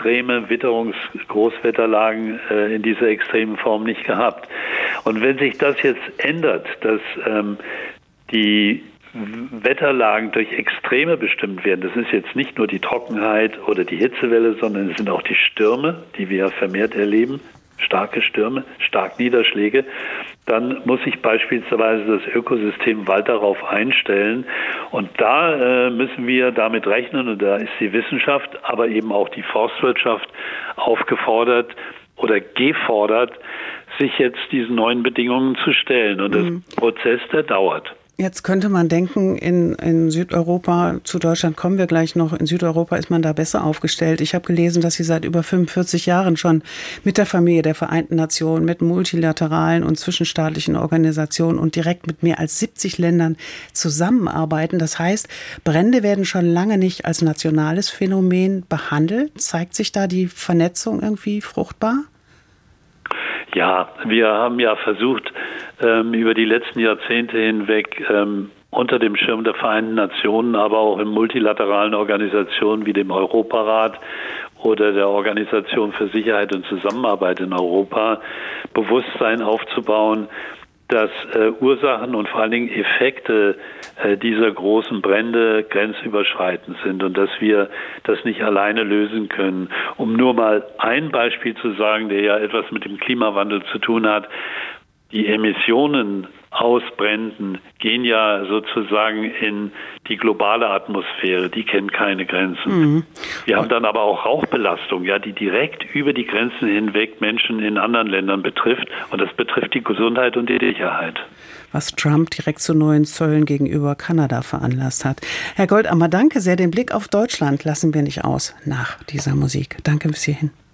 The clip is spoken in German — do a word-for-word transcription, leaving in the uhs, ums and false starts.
extreme Witterungs-, Großwetterlagen äh, in dieser extremen Form nicht gehabt. Und wenn sich das jetzt ändert, dass ähm, die Wetterlagen durch Extreme bestimmt werden, das ist jetzt nicht nur die Trockenheit oder die Hitzewelle, sondern es sind auch die Stürme, die wir vermehrt erleben, starke Stürme, Starkniederschläge, dann muss sich beispielsweise das Ökosystem Wald darauf einstellen. Und da äh, müssen wir damit rechnen, und da ist die Wissenschaft, aber eben auch die Forstwirtschaft aufgefordert oder gefordert, sich jetzt diesen neuen Bedingungen zu stellen. Und mhm. das Prozess, der dauert. Jetzt könnte man denken, in, in Südeuropa, zu Deutschland kommen wir gleich noch, in Südeuropa ist man da besser aufgestellt. Ich habe gelesen, dass Sie seit über fünfundvierzig Jahren schon mit der Familie der Vereinten Nationen, mit multilateralen und zwischenstaatlichen Organisationen und direkt mit mehr als siebzig Ländern zusammenarbeiten. Das heißt, Brände werden schon lange nicht als nationales Phänomen behandelt. Zeigt sich da die Vernetzung irgendwie fruchtbar? Ja, wir haben ja versucht, ähm, über die letzten Jahrzehnte hinweg ähm, unter dem Schirm der Vereinten Nationen, aber auch in multilateralen Organisationen wie dem Europarat oder der Organisation für Sicherheit und Zusammenarbeit in Europa Bewusstsein aufzubauen, dass äh, Ursachen und vor allen Dingen Effekte äh, dieser großen Brände grenzüberschreitend sind und dass wir das nicht alleine lösen können. Um nur mal ein Beispiel zu sagen, der ja etwas mit dem Klimawandel zu tun hat: Die Emissionen aus Bränden gehen ja sozusagen in die globale Atmosphäre, die kennt keine Grenzen. Mhm. Wir haben dann aber auch Rauchbelastung, ja, die direkt über die Grenzen hinweg Menschen in anderen Ländern betrifft, und das betrifft die Gesundheit und die Sicherheit. Was Trump direkt zu neuen Zöllen gegenüber Kanada veranlasst hat. Herr Goldammer, danke sehr. Den Blick auf Deutschland lassen wir nicht aus nach dieser Musik. Danke bis hierhin.